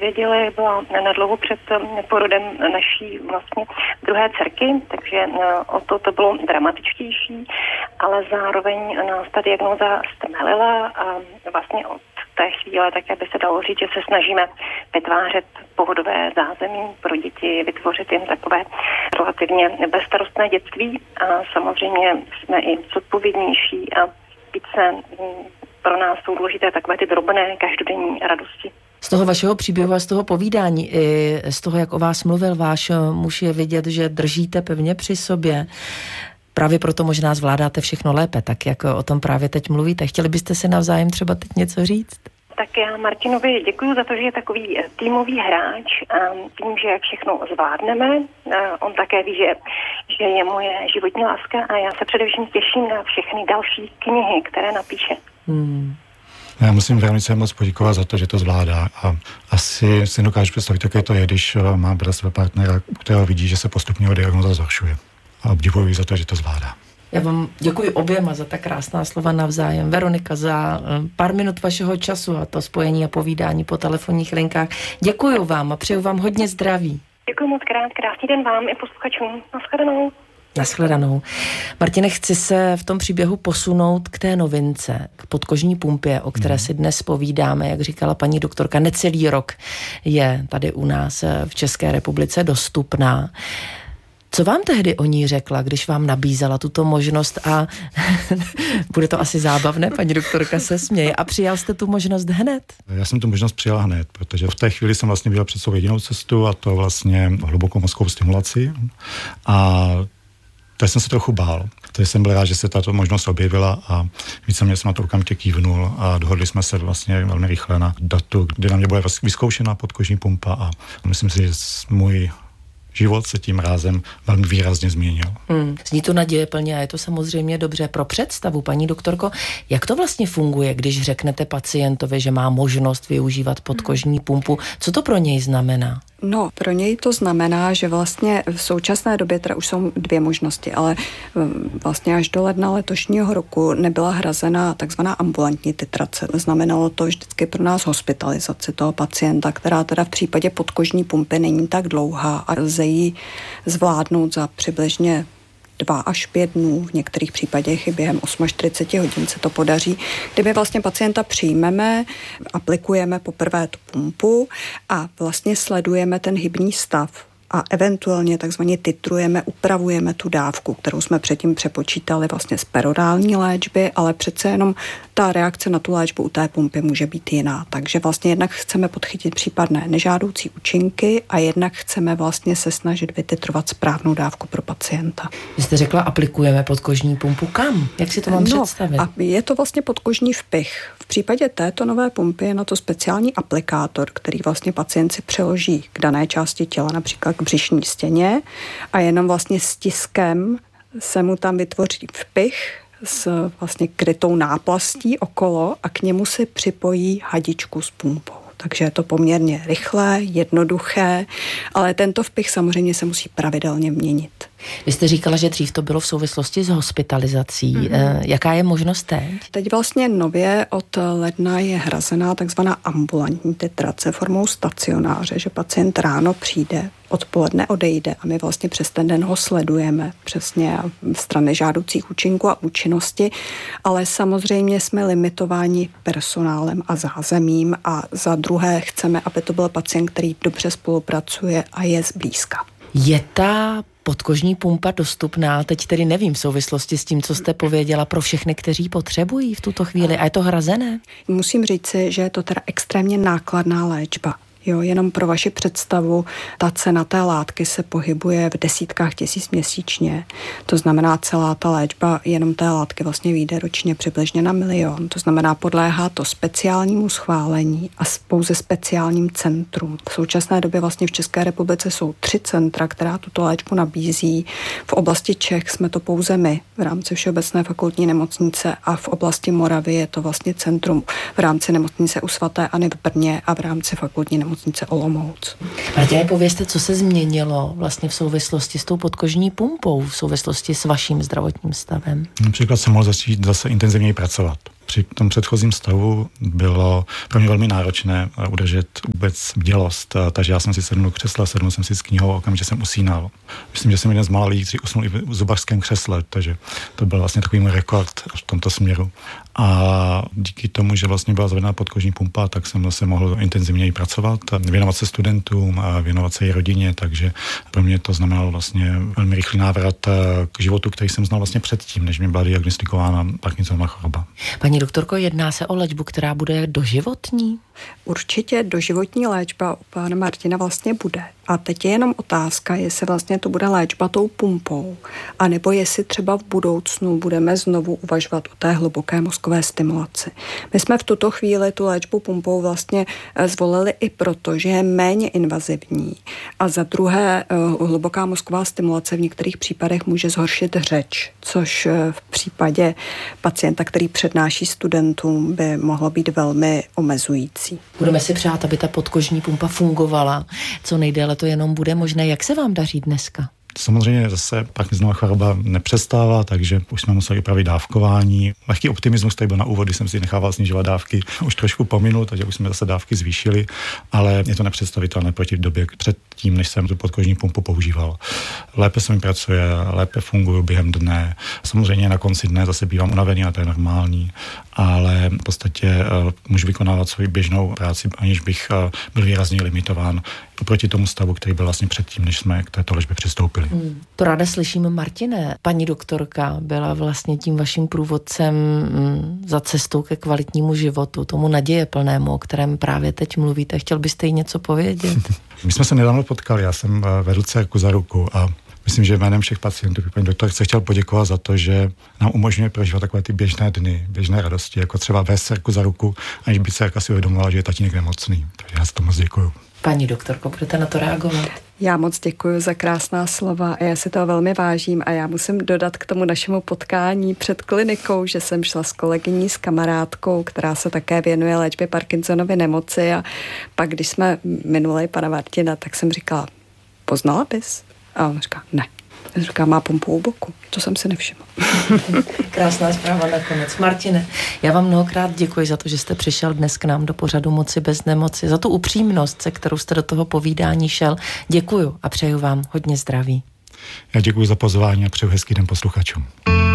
dozvěděli, byla nedlouho před porodem naší vlastně druhé dcerky, takže o to bylo dramatičtější, ale zároveň nás ta diagnóza stmelila a vlastně od té chvíle, tak aby se dalo říct, že se snažíme vytvářet pohodové zázemí pro děti, vytvořit jim takové relativně bezstarostné dětství a samozřejmě jsme i zodpovědnější a více pro nás jsou důležité takové ty drobné každodenní radosti. Z toho vašeho příběhu a z toho povídání, i z toho, jak o vás mluvil váš muž, je vidět, že držíte pevně při sobě. Právě proto možná zvládáte všechno lépe, tak jak o tom právě teď mluvíte. Chtěli byste si navzájem třeba teď něco říct? Tak já Martinovi děkuju za to, že je takový týmový hráč a tím, že všechno zvládneme. On také ví, že je moje životní láska a já se především těším na všechny další knihy, které napíše. Já musím velmi moc poděkovat za to, že to zvládá a asi si dokážu představit, jaké to je, když má bratr partnera, u kterého vidí, že se postupně jeho diagnoza zhoršuje. A obdivuji za to, že to zvládá. Já vám děkuji oběma za ta krásná slova navzájem. Veronika, za pár minut vašeho času a to spojení a povídání po telefonních linkách. Děkuji vám a přeju vám hodně zdraví. Děkuji moc krát, krásný den vám i posluchačům. Naschledanou. Naschledanou. Martine, chci se v tom příběhu posunout k té novince, k podkožní pumpě, o které si dnes povídáme, jak říkala paní doktorka, necelý rok je tady u nás v České republice dostupná. Co vám tehdy o ní řekla, když vám nabízela tuto možnost a bude to asi zábavné, paní doktorka se směje, a přijal jste tu možnost hned? Já jsem tu možnost přijal hned, protože v té chvíli jsem vlastně viděl před svou jedinou cestu a to vlastně hlubokou mozkovou stimulaci a to jsem se trochu bál. Takže jsem byl rád, že se tato možnost objevila a víceméně jsem na to okamžitě kývnul a dohodli jsme se vlastně velmi rychle na datu, kdy na mě bude vyzkoušena podkožní pumpa a myslím si, že můj život se tím rázem velmi výrazně změnil. Zní to nadějeplně a je to samozřejmě dobře. Pro představu, paní doktorko, jak to vlastně funguje, když řeknete pacientovi, že má možnost využívat podkožní pumpu? Co to pro něj znamená? No, pro něj to znamená, že vlastně v současné době teda už jsou dvě možnosti, ale vlastně až do ledna letošního roku nebyla hrazena takzvaná ambulantní titrace. Znamenalo to vždycky pro nás hospitalizaci toho pacienta, která teda v případě podkožní pumpy není tak dlouhá a lze ji zvládnout za přibližně 2 až 5 dnů, v některých případech i během 48 hodin se to podaří, kdyby vlastně pacienta přijmeme, aplikujeme poprvé tu pumpu a vlastně sledujeme ten hybný stav a eventuálně takzvaně titrujeme, upravujeme tu dávku, kterou jsme předtím přepočítali vlastně z perorální léčby, ale přece jenom ta reakce na tu léčbu u té pumpy může být jiná. Takže vlastně jednak chceme podchytit případné nežádoucí účinky a jednak chceme vlastně se snažit vytitrovat správnou dávku pro pacienta. Vy jste řekla, aplikujeme podkožní pumpu kam? Jak si to mám představit? A je to vlastně podkožní vpich. V případě této nové pumpy je na to speciální aplikátor, který vlastně pacient si přeloží k dané části těla, například k břišní stěně a jenom vlastně stiskem se mu tam vytvoří vpich s vlastně krytou náplastí okolo a k němu si připojí hadičku s pumpou. Takže je to poměrně rychlé, jednoduché, ale tento vpich samozřejmě se musí pravidelně měnit. Vy jste říkala, že dřív to bylo v souvislosti s hospitalizací. Jaká je možnost teď? Teď vlastně nově od ledna je hrazená takzvaná ambulantní titrace formou stacionáře, že pacient ráno přijde, odpoledne odejde a my vlastně přes ten den ho sledujeme přesně stran nežádoucích účinků a účinnosti, ale samozřejmě jsme limitováni personálem a zázemím a za druhé chceme, aby to byl pacient, který dobře spolupracuje a je zblízka. Je ta podkožní pumpa dostupná, teď tedy nevím v souvislosti s tím, co jste pověděla, pro všechny, kteří potřebují v tuto chvíli a je to hrazené? Musím říci, že je to teda extrémně nákladná léčba. Jo, jenom pro vaši představu, ta cena té látky se pohybuje v desítkách tisíc měsíčně. To znamená, celá ta léčba jenom té látky vlastně vyjde ročně přibližně na 1 000 000. To znamená, podléhá to speciálnímu schválení a pouze speciálním centrum. V současné době vlastně v České republice jsou 3 centra, která tuto léčbu nabízí. V oblasti Čech jsme to pouze my v rámci Všeobecné fakultní nemocnice a v oblasti Moravy je to vlastně centrum v rámci nemocnice u sv. Anny v Brně a v rámci fakultní nemocnice Olomouc. Martine, povězte, co se změnilo vlastně v souvislosti s tou podkožní pumpou, v souvislosti s vaším zdravotním stavem? Například jsem mohl začít zase intenzivněji pracovat. Při tom předchozím stavu bylo pro mě velmi náročné udržet vůbec bdělost, takže já jsem si sednul do křesla, sednul jsem si s knihou a okamžitě jsem usínal. Myslím, že jsem jeden z mála lidí, kteří usnul i v zubařském křesle, takže to byl vlastně takový můj rekord v tomto směru. A díky tomu, že vlastně byla zavedena podkožní pumpa, tak jsem zase mohl intenzivněji pracovat, věnovat se studentům a věnovat se i rodině, takže pro mě to znamenalo vlastně velmi rychlý návrat k životu, který jsem znal vlastně předtím, než mi byla diagnostikována Parkinsonova choroba. Paní doktorko, jedná se o léčbu, která bude doživotní? Určitě doživotní léčba u pana Martina vlastně bude. A teď je jenom otázka, jestli vlastně to bude léčba tou pumpou, anebo jestli třeba v budoucnu budeme znovu uvažovat o té hluboké mozkové stimulaci. My jsme v tuto chvíli tu léčbu pumpou vlastně zvolili i proto, že je méně invazivní. A za druhé, hluboká mozková stimulace v některých případech může zhoršit řeč, což v případě pacienta, který přednáší studentům, by mohlo být velmi omezující. Budeme si přát, aby ta podkožní pumpa fungovala co nejdéle to jenom bude možné. Jak se vám daří dneska? Samozřejmě zase Parkinsonova choroba nepřestává, takže už jsme museli upravit dávkování. Lehký optimismus, který byl na úvod, když jsem si nechával snižovat dávky, už trošku pominul, takže už jsme zase dávky zvýšili, ale je to nepředstavitelné proti době předtím, než jsem tu podkožní pumpu používal. Lépe se mi pracuje, lépe funguji během dne. Samozřejmě na konci dne zase bývám unavený, a to je normální, ale v podstatě můžu vykonávat svou běžnou práci, aniž bych byl výrazně limitován oproti tomu stavu, který byl vlastně předtím, než jsme k této léčbě přistoupili. To ráda slyším, Martine. Paní doktorka byla vlastně tím vaším průvodcem za cestou ke kvalitnímu životu, tomu nadějeplnému, o kterém právě teď mluvíte. Chtěl byste jí něco povědět? My jsme se nedávno potkali, já jsem vedl dcerku za ruku a myslím, že jménem všech pacientů paní doktorce chtěl poděkovat za to, že nám umožňuje prožívat takové ty běžné dny, běžné radosti, jako třeba vést dcerku za ruku, aniž by dcerka si uvědomovala, že je tatínek nemocný. Takže já za to moc děkuju. Paní doktorko, budete na to reagovat? Já moc děkuji za krásná slova a já si toho velmi vážím a já musím dodat k tomu našemu potkání před klinikou, že jsem šla s kolegyní, s kamarádkou, která se také věnuje léčbě Parkinsonovy nemoci a pak, když jsme minuli pana Martina, tak jsem říkala, poznala bys? A on říká, ne. Já říkám, má pumpu u boku. To jsem si nevšimla. Krásná zpráva nakonec. Martine, já vám mnohokrát děkuji za to, že jste přišel dnes k nám do pořadu Moci bez nemoci, za tu upřímnost, se kterou jste do toho povídání šel. Děkuju a přeju vám hodně zdraví. Já děkuji za pozvání a přeju hezký den posluchačům.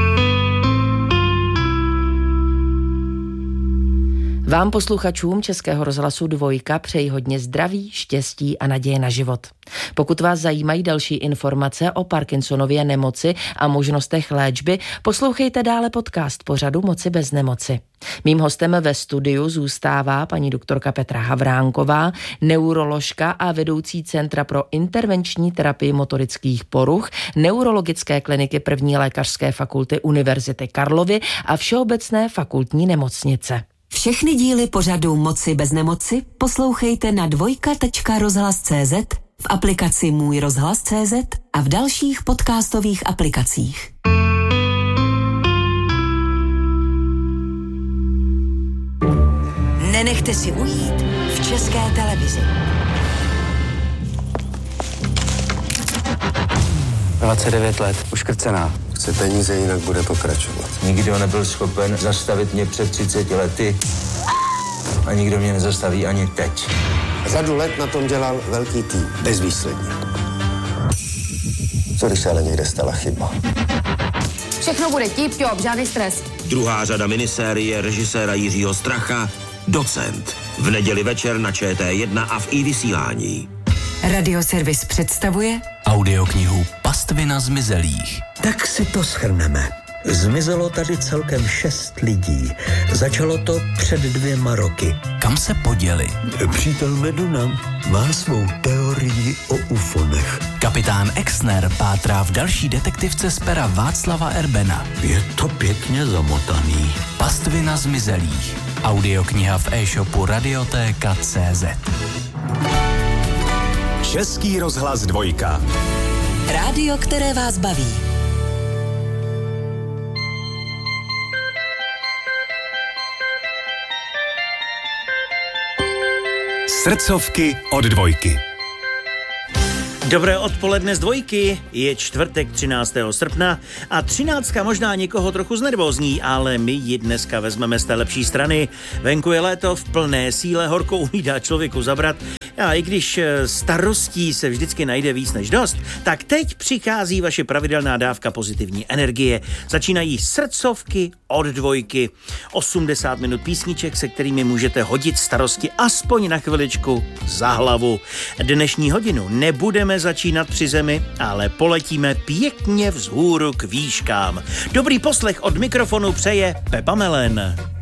Vám posluchačům Českého rozhlasu Dvojka přeji hodně zdraví, štěstí a naděje na život. Pokud vás zajímají další informace o Parkinsonově nemoci a možnostech léčby, poslouchejte dále podcast pořadu Moci bez nemoci. Mým hostem ve studiu zůstává paní doktorka Petra Havránková, neuroložka a vedoucí Centra pro intervenční terapii motorických poruch, neurologické kliniky 1. lékařské fakulty Univerzity Karlovy a Všeobecné fakultní nemocnice. Všechny díly pořadu Moci bez nemoci poslouchejte na dvojka.rozhlas.cz, v aplikaci Můj rozhlas.cz a v dalších podcastových aplikacích. Nenechte si ujít v České televizi. 29 let, uškrcená. Chce peníze, jinak bude pokračovat. Nikdo nebyl schopen zastavit mě před 30 lety a nikdo mě nezastaví ani teď. Řadu let na tom dělal velký tým, bezvýsledně. Co když se ale někde stala chyba? Všechno bude tip-top, žádný stres. Druhá řada minisérie režiséra Jiřího Stracha Docent. V neděli večer na ČT1 a v iVysílání. Radioservis představuje audioknihu Pastvina zmizelých. Tak si to shrneme. Zmizelo tady celkem 6 lidí. Začalo to před 2 roky. Kam se poděli? Přítel Meduna má svou teorii o ufonech. Kapitán Exner pátrá v další detektivce z pera Václava Erbena. Je to pěkně zamotaný. Pastvina zmizelých. Audiokniha v e-shopu Radiotéka.cz. Český rozhlas Dvojka. Rádio, které vás baví. Srdcovky od Dvojky. Dobré odpoledne z dvojky, je čtvrtek 13. srpna a 13 možná někoho trochu znervózní, ale my ji dneska vezmeme z té lepší strany. Venku je léto, v plné síle, horko umí dát člověku zabrat a i když starostí se vždycky najde víc než dost, tak teď přichází vaše pravidelná dávka pozitivní energie. Začínají srdcovky od dvojky, 80 minut písniček, se kterými můžete hodit starosti aspoň na chviličku za hlavu. Dnešní hodinu nebudeme začínat při zemi, ale poletíme pěkně vzhůru k výškám. Dobrý poslech od mikrofonu přeje Pepa Melen.